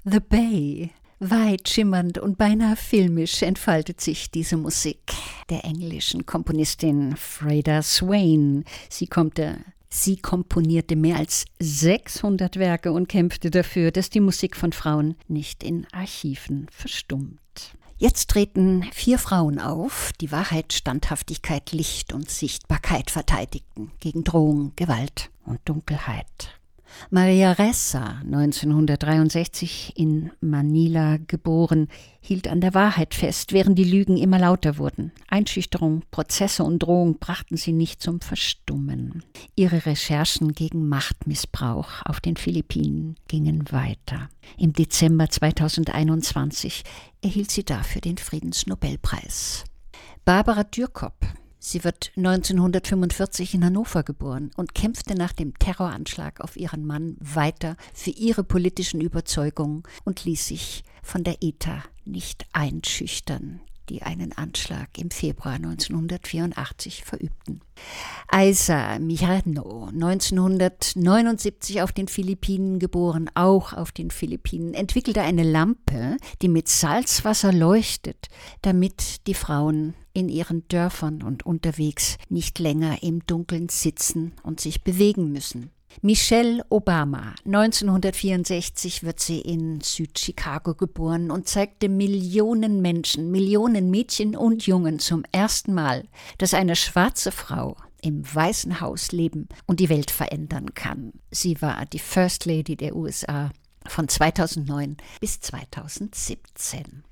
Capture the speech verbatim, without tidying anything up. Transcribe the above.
The Bay. Weit schimmernd und beinahe filmisch entfaltet sich diese Musik der englischen Komponistin Freda Swain. Sie kommt der Sie komponierte mehr als sechshundert Werke und kämpfte dafür, dass die Musik von Frauen nicht in Archiven verstummt. Jetzt treten vier Frauen auf, die Wahrheit, Standhaftigkeit, Licht und Sichtbarkeit verteidigten gegen Drohung, Gewalt und Dunkelheit. Maria Ressa, neunzehnhundertdreiundsechzig in Manila geboren, hielt an der Wahrheit fest, während die Lügen immer lauter wurden. Einschüchterung, Prozesse und Drohung brachten sie nicht zum Verstummen. Ihre Recherchen gegen Machtmissbrauch auf den Philippinen gingen weiter. Im Dezember zweitausendeinundzwanzig erhielt sie dafür den Friedensnobelpreis. Barbara Dürkop. Sie wird neunzehnhundertfünfundvierzig in Hannover geboren und kämpfte nach dem Terroranschlag auf ihren Mann weiter für ihre politischen Überzeugungen und ließ sich von der E T A nicht einschüchtern, die einen Anschlag im Februar neunzehnhundertvierundachtzig verübten. Aiza Mijano, neunzehnhundertneunundsiebzig auf den Philippinen geboren, auch auf den Philippinen, entwickelte eine Lampe, die mit Salzwasser leuchtet, damit die Frauen in ihren Dörfern und unterwegs nicht länger im Dunkeln sitzen und sich bewegen müssen. Michelle Obama, neunzehnhundertvierundsechzig wird sie in Südchicago geboren und zeigte Millionen Menschen, Millionen Mädchen und Jungen zum ersten Mal, dass eine schwarze Frau im Weißen Haus leben und die Welt verändern kann. Sie war die First Lady der U S A von zweitausendneun bis zweitausendsiebzehn.